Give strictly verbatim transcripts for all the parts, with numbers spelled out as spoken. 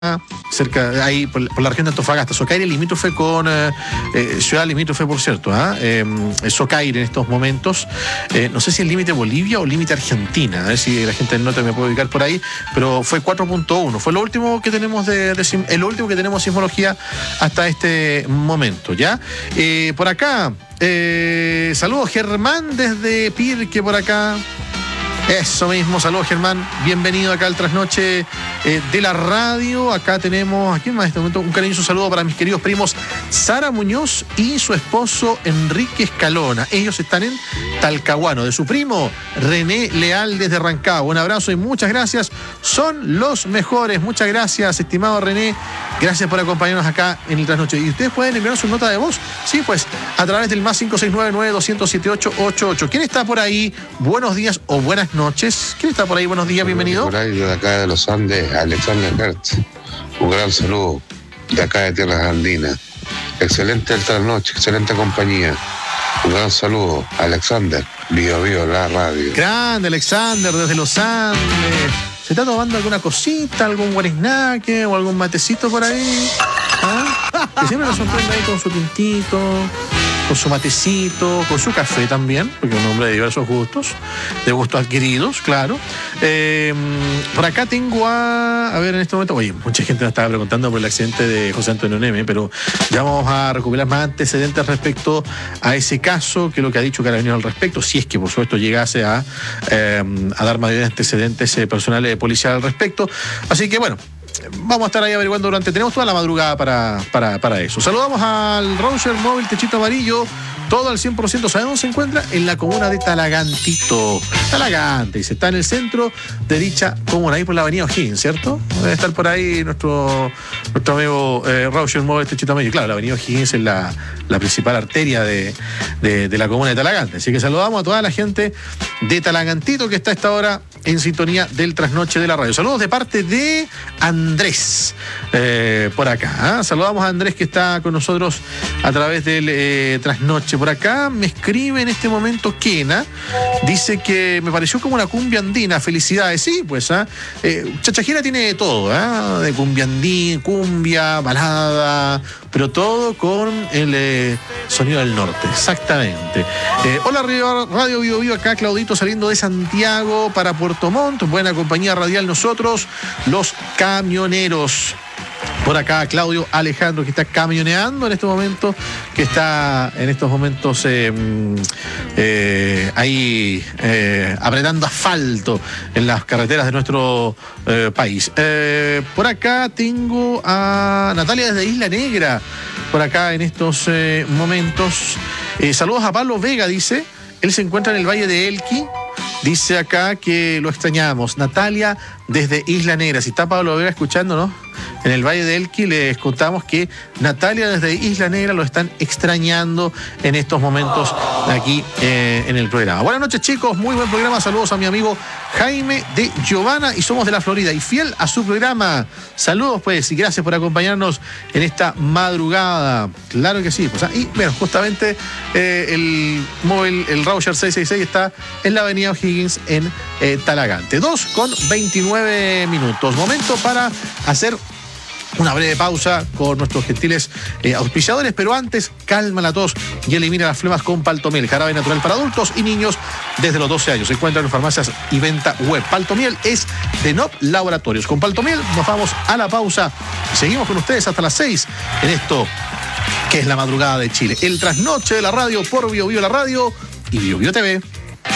cerca ahí por, por la región de Antofagasta. Socaire limítrofe con eh, eh, ciudad limítrofe, por cierto, ¿eh? Eh, Socaire en estos momentos, eh, no sé si es límite Bolivia o límite Argentina, a ver si la gente del norte me puede ubicar por ahí, pero fue cuatro punto uno, fue lo último que tenemos de, de el último que tenemos sismología hasta este momento, ¿ya? Eh, por acá, eh, saludos Germán desde Pirque por acá. Eso mismo, saludos Germán, bienvenido acá al Trasnoche eh, de la radio. Acá tenemos, aquí más en este momento, un cariñoso saludo para mis queridos primos Sara Muñoz y su esposo Enrique Escalona. Ellos están en Talcahuano, de su primo René Leal desde Rancagua. Un abrazo y muchas gracias, son los mejores. Muchas gracias, estimado René, gracias por acompañarnos acá en el Trasnoche. Y ustedes pueden enviar su nota de voz, sí, pues a través del más cinco seis nueve nueve dos cero siete ocho ocho ocho. ¿Quién está por ahí? Buenos días o buenas noches. ¿Quién está por ahí? Buenos días, bienvenido. Por ahí, de acá de los Andes, Alexander Hertz. Un gran saludo de acá de Tierras Andinas. Excelente el trasnoche, excelente compañía. Un gran saludo, Alexander, Bio Bio, la radio. Grande, Alexander, desde los Andes. ¿Se está tomando alguna cosita, algún guarisnaque o algún matecito por ahí? ¿Ah? Que siempre nos sorprende ahí con su tintito, con su matecito, con su café también, porque es un hombre de diversos gustos, de gustos adquiridos, claro. Eh, por acá tengo a, a ver en este momento, oye, mucha gente nos estaba preguntando por el accidente de José Antonio Neme, pero ya vamos a recuperar más antecedentes respecto a ese caso, que es lo que ha dicho Carabineros al respecto, si es que por supuesto llegase a, eh, a dar mayores antecedentes eh, personales policiales al respecto. Así que bueno, vamos a estar ahí averiguando durante, tenemos toda la madrugada para, para, para eso. Saludamos al Roger Móvil Techito Amarillo, todo al cien por ciento. ¿Sabe dónde se encuentra? En la comuna de Talagantito. Talagante, y se está en el centro de dicha comuna, ahí por la avenida O'Higgins, ¿cierto? Debe estar por ahí nuestro, nuestro amigo eh, Roger Móvil Techito Amarillo. Claro, la avenida O'Higgins es la, la principal arteria de, de, de la comuna de Talagante. Así que saludamos a toda la gente de Talagantito que está a esta hora en sintonía del Trasnoche de la radio. Saludos de parte de Andrés, eh, por acá. ¿eh? Saludamos a Andrés que está con nosotros a través del eh, Trasnoche. Por acá me escribe en este momento Kena, dice que me pareció como una cumbia andina. Felicidades. Sí, pues, ¿eh? Eh, Chachajera tiene de todo, ¿eh? De cumbia andina, cumbia, balada, pero todo con el eh, sonido del norte, exactamente. Eh, hola Radio Vivo Vivo, acá Claudito saliendo de Santiago para Puerto Montt, buena compañía radial nosotros, los camioneros. Por acá Claudio Alejandro, que está camioneando en este momento, que está en estos momentos eh, eh, ahí eh, apretando asfalto en las carreteras de nuestro eh, país. Eh, por acá tengo a Natalia desde Isla Negra, por acá en estos eh, momentos. Eh, saludos a Pablo Vega, dice. Él se encuentra en el Valle de Elqui. Dice acá que lo extrañamos. Natalia desde Isla Negra. Si está Pablo Vega escuchándonos en el Valle de Elqui, les contamos que Natalia desde Isla Negra lo están extrañando en estos momentos aquí eh, en el programa. Buenas noches, chicos. Muy buen programa. Saludos a mi amigo Jaime de Giovanna y somos de la Florida y fiel a su programa. Saludos, pues, y gracias por acompañarnos en esta madrugada. Claro que sí. Pues, y bueno, justamente eh, el móvil, el Roger seiscientos sesenta y seis está en la avenida O'Higgins en eh, Talagante. dos con veintinueve minutos. Momento para hacer una breve pausa con nuestros gentiles eh, auspiciadores, pero antes, calma la tos y elimina las flemas con Paltomiel, jarabe natural para adultos y niños desde los doce años. Se encuentra en farmacias y venta web. Paltomiel es de N O P Laboratorios. Con Paltomiel nos vamos a la pausa y seguimos con ustedes hasta las seis en esto que es la madrugada de Chile. El trasnoche de la radio por Bio Bio la radio y Bio Bio T V.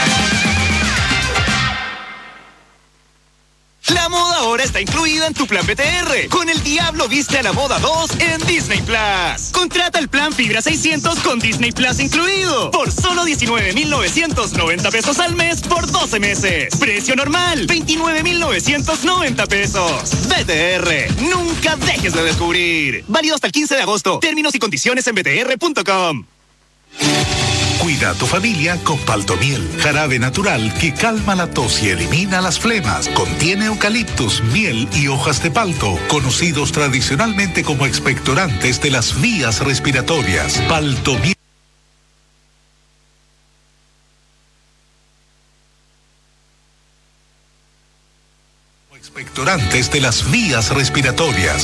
La moda ahora está incluida en tu plan B T R. Con El Diablo Viste a la Moda dos en Disney Plus. Contrata el plan Fibra seiscientos con Disney Plus incluido. Por solo diecinueve mil novecientos noventa pesos al mes por doce meses. Precio normal, veintinueve mil novecientos noventa pesos. B T R, nunca dejes de descubrir. Válido hasta el quince de agosto. Términos y condiciones en b t r punto com. Cuida a tu familia con Paltomiel, jarabe natural que calma la tos y elimina las flemas. Contiene eucaliptus, miel y hojas de palto, conocidos tradicionalmente como expectorantes de las vías respiratorias. Paltomiel. Expectorantes desde las vías respiratorias.